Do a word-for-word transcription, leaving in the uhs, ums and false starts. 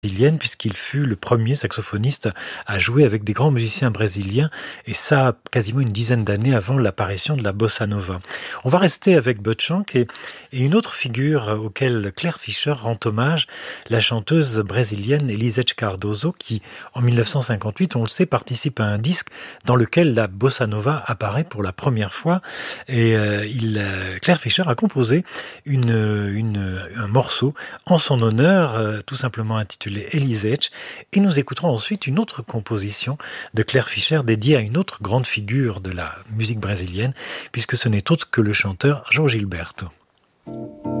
brésilienne, puisqu'il fut le premier saxophoniste à jouer avec des grands musiciens brésiliens, et ça quasiment une dizaine d'années avant l'apparition de la bossa nova. On va rester avec Bud Shank et, et une autre figure auquel Claire Fischer rend hommage, la chanteuse brésilienne Elisete Cardoso, qui en mille neuf cent cinquante-huit, on le sait, participe à un disque dans lequel la bossa nova apparaît pour la première fois, et euh, il, euh, Claire Fischer a composé une, une, un morceau en son honneur, euh, tout simplement intitulé Elisete, et nous écouterons ensuite une autre composition de Claire Fischer dédiée à une autre grande figure de la musique brésilienne, puisque ce n'est autre que le chanteur João Gilberto.